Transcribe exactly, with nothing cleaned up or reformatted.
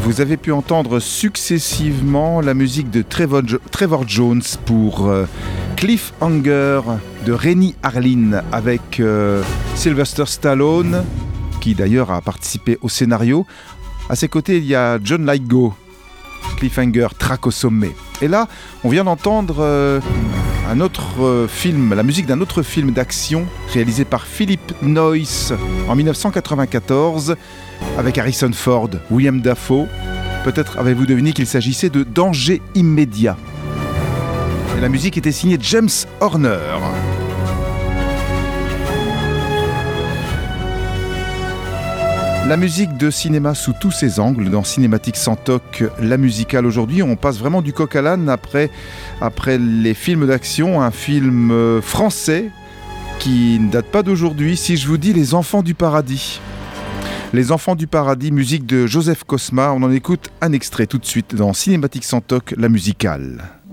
Vous avez pu entendre successivement la musique de Trevor, jo- Trevor Jones pour euh, Cliffhanger de Rennie Harlin avec euh, Sylvester Stallone, qui d'ailleurs a participé au scénario. À ses côtés, il y a John Lithgow, Cliffhanger, traque au sommet. Et là, on vient d'entendre euh, un autre euh, film, la musique d'un autre film d'action réalisé par Philip Noyce en dix-neuf cent quatre-vingt-quatorze avec Harrison Ford, William Dafoe. Peut-être avez-vous deviné qu'il s'agissait de Danger immédiat. Et la musique était signée James Horner. La musique de cinéma sous tous ses angles, dans Cinématique sans toc, la musicale aujourd'hui, on passe vraiment du coq à l'âne après, après les films d'action, un film français qui ne date pas d'aujourd'hui, si je vous dis Les Enfants du Paradis. Les Enfants du Paradis, musique de Joseph Cosma, on en écoute un extrait tout de suite dans Cinématique sans toc, la musicale.